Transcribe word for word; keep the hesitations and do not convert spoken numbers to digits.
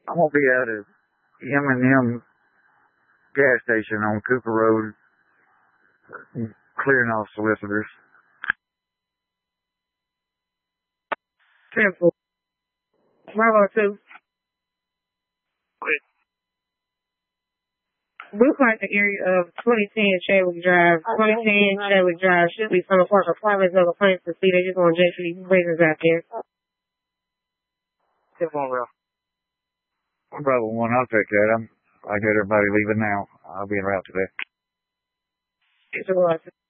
I'm gonna be at a M and M gas station on Cooper Road, clearing off solicitors. Temple. Bravo two. Looks like the area of twenty ten Chadwick Drive. twenty ten Chadwick Drive should be some apart apartments of a place to see. They just want J C Blazers out there. Temple Road. Bravo one, I'll take that. I'm, I got everybody leaving now. I'll be en route today. It's a lot.